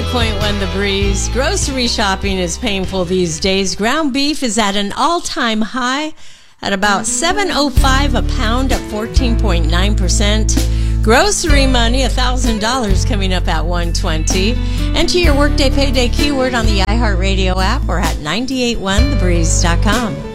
98.1 The Breeze. Grocery shopping is painful these days. Ground beef is at an all-time high at about $7.05 a pound, up 14.9%. Grocery money, $1,000 coming up at $120. Enter your Workday Payday keyword on the iHeartRadio app or at 981thebreeze.com.